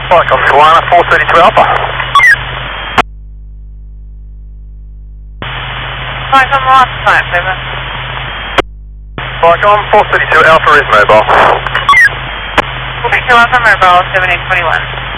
Falcon Tijuana 432 Alpha. Falcon lost time, over. Falcon 432 Alpha is mobile. Okay, Alpha mobile 7821.